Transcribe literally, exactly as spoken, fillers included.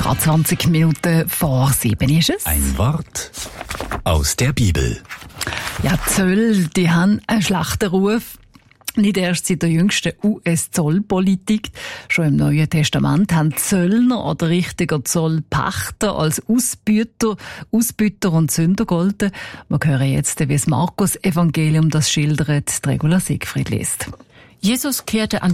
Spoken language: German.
Gerade zwanzig Minuten vor sieben ist es. Ein Wort aus der Bibel. Ja, die Zölle, die haben einen schlechten Ruf. Nicht erst seit der jüngsten U S-Zollpolitik. Schon im Neuen Testament haben Zöllner oder richtiger Zollpächter als Ausbüter, Ausbüter und Sünder gegolten. Wir hören jetzt, wie das Markus-Evangelium das schildert, die Regula Siegfried liest. Jesus kehrte an